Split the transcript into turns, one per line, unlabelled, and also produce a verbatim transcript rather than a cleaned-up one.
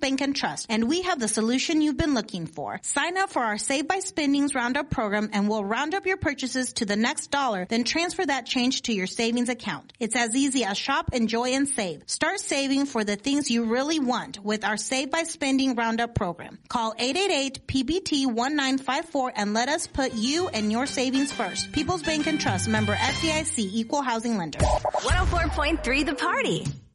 Bank and Trust, and we have the solution you've been looking for. Sign up for our Save by Spending's Roundup program, and we'll round up your purchases to the next dollar, then transfer that change to your savings account. It's as easy as shop, enjoy, and save. Start saving for the things you really want with our Save by Spending Roundup program. Call eight eight eight P B T one nine five four and let us put you and your savings first. People's Bank and Trust, member F D I C, equal housing lender.
one oh four point three The Party.